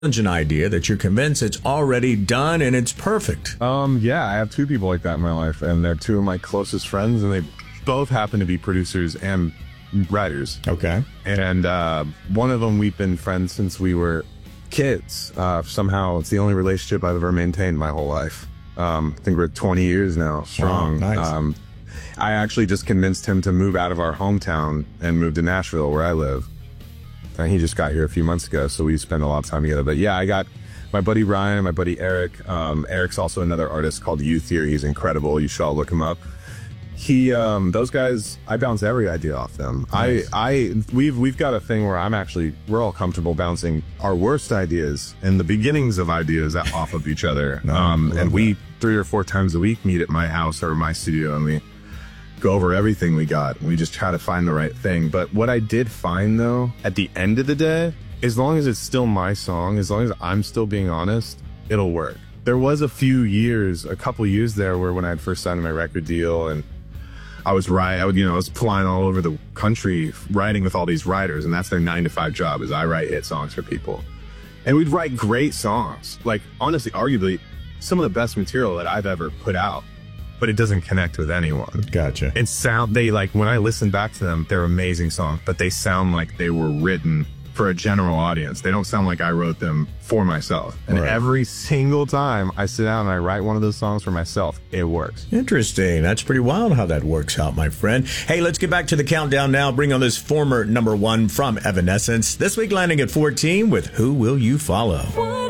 an idea that you're convinced it's already done and it's perfect? Yeah, I have two people like that in my life, and they're two of my closest friends, and they both happen to be producers and writers. Okay. And one of them, we've been friends since we were kids. Somehow, it's the only relationship I've ever maintained my whole life. I think we're 20 years now strong. Wow, nice. I actually just convinced him to move out of our hometown and move to Nashville, where I live. And he just got here a few months ago, so we spend a lot of time together. But yeah, I got my buddy Ryan and my buddy Eric. Eric's also another artist called Youth Here. He's incredible. You should all look him up. Those guys, I bounce every idea off them. Nice. We've got a thing where we're all comfortable bouncing our worst ideas and the beginnings of ideas off of each other. And we 3 or 4 times a week meet at my house or my studio, and we go over everything we got. We just try to find the right thing. But what I did find, though, at the end of the day, as long as it's still my song, as long as I'm still being honest, it'll work. There was a couple years there where when I had first signed my record deal, and I was flying all over the country writing with all these writers, and that's their 9-to-5 job, is I write hit songs for people. And we'd write great songs. Like, honestly, arguably, some of the best material that I've ever put out, but it doesn't connect with anyone. Gotcha. When I listen back to them, they're amazing songs, but they sound like they were written for a general audience. They don't sound like I wrote them for myself. And every single time I sit down and I write one of those songs for myself, it works. Interesting. That's pretty wild how that works out, my friend. Hey, let's get back to the countdown now. Bring on this former #1 from Evanescence. This week landing at 14 with Who Will You Follow?